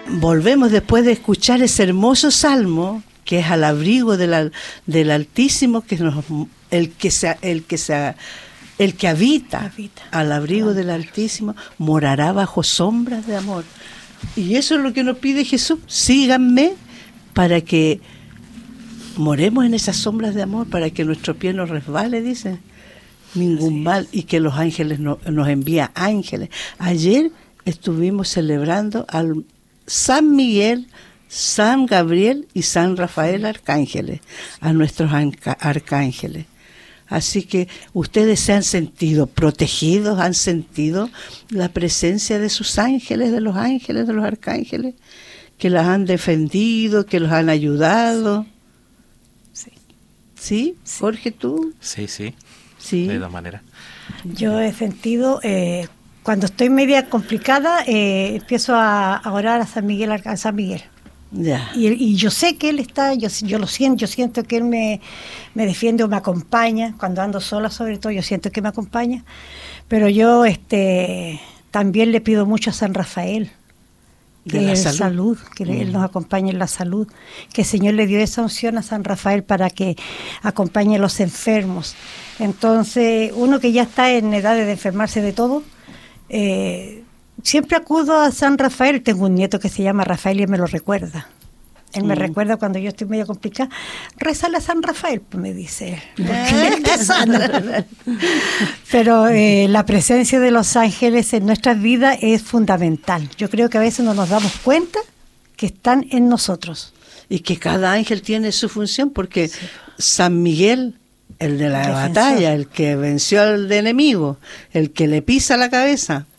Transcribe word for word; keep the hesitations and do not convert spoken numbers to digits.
volvemos después de escuchar ese hermoso salmo, que es al abrigo del, del Altísimo, que nos, el que se, el que se, el que habita, habita al abrigo del Altísimo, morará bajo sombras de amor. Y eso es lo que nos pide Jesús: síganme para que moremos en esas sombras de amor, para que nuestro pie no resbale, dice, ningún mal, y que los ángeles no, nos envía ángeles. Ayer estuvimos celebrando al San Miguel, San Gabriel y San Rafael arcángeles, a nuestros arcángeles. Así que ustedes se han sentido protegidos, han sentido la presencia de sus ángeles, de los ángeles, de los arcángeles, que las han defendido, que los han ayudado. Sí. ¿Sí? Jorge, ¿tú? Sí, sí, sí. De todas maneras. Yo he sentido, eh, cuando estoy media complicada, eh, empiezo a, a orar a San Miguel, a San Miguel. Ya. Y, y yo sé que él está, yo, yo lo siento, yo siento que él me, me defiende o me acompaña, cuando ando sola sobre todo, yo siento que me acompaña, pero yo este también le pido mucho a San Rafael, que de la es salud, salud que mm. él nos acompañe en la salud, que el Señor le dio esa unción a San Rafael para que acompañe a los enfermos. Entonces, uno que ya está en edad de enfermarse de todo, eh, siempre acudo a San Rafael. Tengo un nieto que se llama Rafael y él me lo recuerda. Él me mm. recuerda cuando yo estoy medio complicada. Rézale a San Rafael, pues me dice. Porque él te sana. Pero eh, la presencia de los ángeles en nuestras vidas es fundamental. Yo creo que a veces no nos damos cuenta que están en nosotros. Y que cada ángel tiene su función, porque sí. San Miguel, el de la Defensor. batalla, el que venció al enemigo, el que le pisa la cabeza,